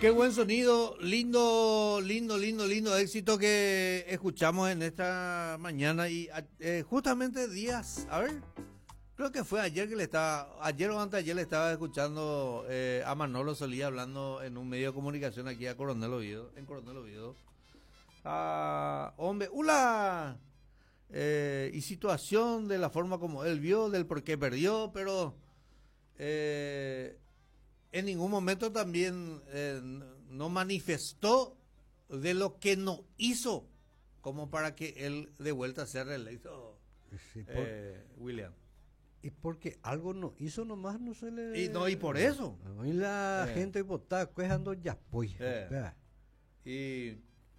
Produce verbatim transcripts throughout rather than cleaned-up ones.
Qué buen sonido, lindo, lindo, lindo, lindo éxito que escuchamos en esta mañana y eh, justamente días, a ver, creo que fue ayer que le estaba, ayer o antes de ayer le estaba escuchando eh, a Manolo Solía hablando en un medio de comunicación aquí a Coronel Oviedo, en Coronel Oviedo. Ah, hombre, ¡hola! Eh, y situación de la forma como él vio, del por qué perdió, pero eh, en ningún momento también eh, no manifestó de lo que no hizo como para que él de vuelta sea reelecto, Sí, por, eh, William. y porque algo no hizo nomás no se le... Y no, y por eso. Y la Eh. gente vota cuejando ya pues. Eh. Y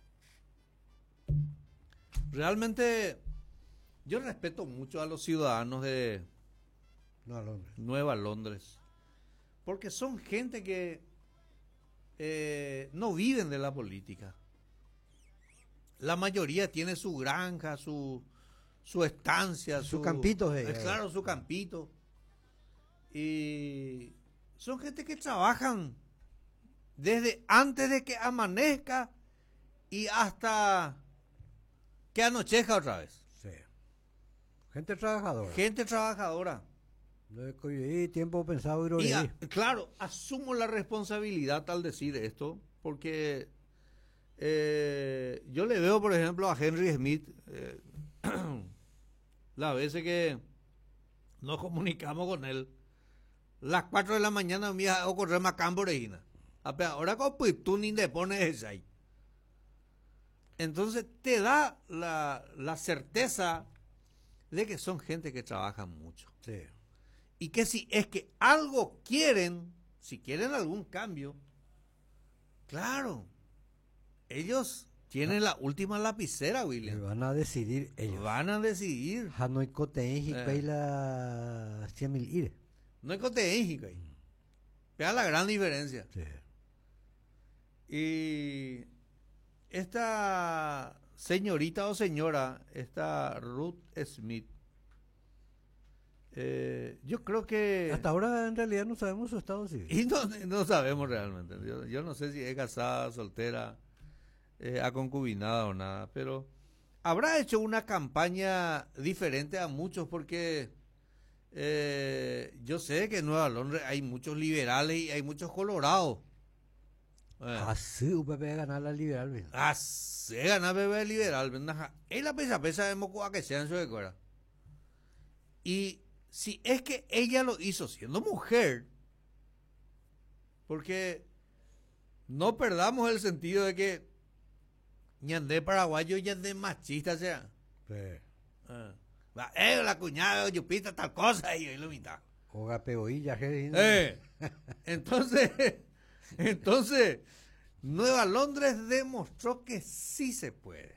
realmente yo respeto mucho a los ciudadanos de No, Londres. Nueva Londres, porque son gente que eh, no viven de la política. La mayoría tiene su granja, su, su estancia, Su su, campito, eh, eh. claro, su campito. Y son gente que trabajan desde antes de que amanezca y hasta que anochezca otra vez. Sí. Gente trabajadora. Gente trabajadora. Y tiempo pensado y, y a, claro, asumo la responsabilidad al decir esto, porque eh, yo le veo, por ejemplo, a Henry Smith, eh, las veces que nos comunicamos con él, las cuatro de la mañana me iba a correr más campo de ahora con pues tú ni le pones ese ahí. Entonces te da la, la certeza de que son gente que trabaja mucho. Sí. Y que si es que algo quieren, si quieren algún cambio, claro, ellos tienen la última lapicera, William. Y van a decidir ellos. Van a decidir. Hanoi Coteín y la cien mil ir. No hay coteín ahí. Vea la gran diferencia. Sí. Y esta señorita o señora, esta Ruth Smith, Eh, yo creo que... Hasta ahora en realidad no sabemos su estado civil. Y no, no sabemos realmente. Yo, yo no sé si es casada, soltera, eh, aconcubinada o nada, pero habrá hecho una campaña diferente a muchos porque eh, yo sé que en Nueva Londres hay muchos liberales y hay muchos colorados. Eh. Así U P P ganar la liberal. Así ganar bebé liberal. Es la pesa pesa de moco a que sean su decora. Y si es que ella lo hizo siendo mujer, porque no perdamos el sentido de que ñandé paraguayo, ñandé machista sea. Sí. Ah. Eh, la cuñada de Yupita tal cosa y lo mitad. Oga peoilla, eh. Entonces, entonces, Nueva Londres demostró que sí se puede.